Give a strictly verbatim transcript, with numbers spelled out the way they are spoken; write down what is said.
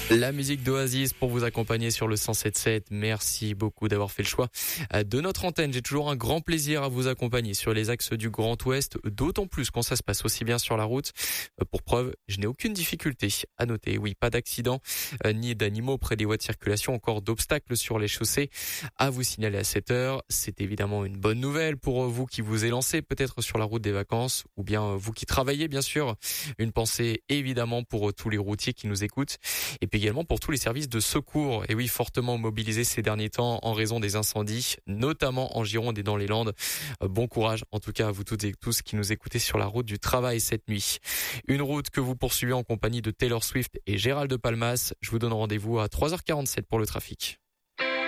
La musique d'Oasis pour vous accompagner sur le cent sept sept. Merci beaucoup d'avoir fait le choix de notre antenne. J'ai toujours un grand plaisir à vous accompagner sur les axes du Grand Ouest, d'autant plus quand ça se passe aussi bien sur la route. Pour preuve, je n'ai aucune difficulté à noter. Oui, pas d'accident, ni d'animaux près des voies de circulation, encore d'obstacles sur les chaussées à vous signaler à cette heure. C'est évidemment une bonne nouvelle pour vous qui vous élancez peut-être sur la route des vacances, ou bien vous qui travaillez, bien sûr. Une pensée évidemment pour tous les routiers qui nous écoutent. Et puis également pour tous les services de secours, et oui, fortement mobilisés ces derniers temps en raison des incendies, notamment en Gironde et dans les Landes. Bon courage, en tout cas, à vous toutes et tous qui nous écoutez sur la route du travail cette nuit. Une route que vous poursuivez en compagnie de Taylor Swift et Gérald de Palmas. Je vous donne rendez-vous à trois heures quarante-sept pour le trafic.